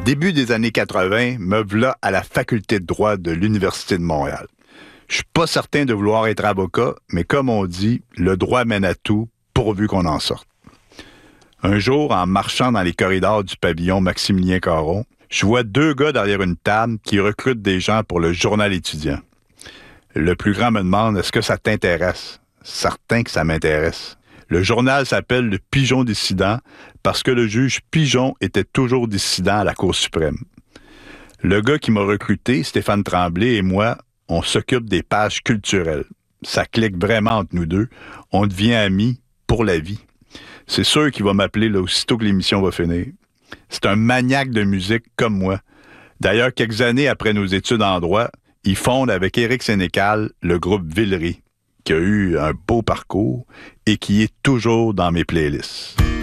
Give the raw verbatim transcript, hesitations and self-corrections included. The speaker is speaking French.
Début des années quatre-vingt, me v'là à la faculté de droit de l'Université de Montréal. Je suis pas certain de vouloir être avocat, mais comme on dit, le droit mène à tout, pourvu qu'on en sorte. Un jour, en marchant dans les corridors du pavillon Maximilien Caron, je vois deux gars derrière une table qui recrutent des gens pour le journal étudiant. Le plus grand me demande « Est-ce que ça t'intéresse? » Certain que ça m'intéresse. Le journal s'appelle « Le Pigeon dissident » parce que le juge Pigeon était toujours dissident à la Cour suprême. Le gars qui m'a recruté, Stéphane Tremblay, et moi, on s'occupe des pages culturelles. Ça clique vraiment entre nous deux. On devient amis pour la vie. C'est sûr qu'il va m'appeler là, aussitôt que l'émission va finir. C'est un maniaque de musique comme moi. D'ailleurs, quelques années après nos études en droit, il fonde avec Éric Sénécal le groupe Villeray, qui a eu un beau parcours et qui est toujours dans mes playlists.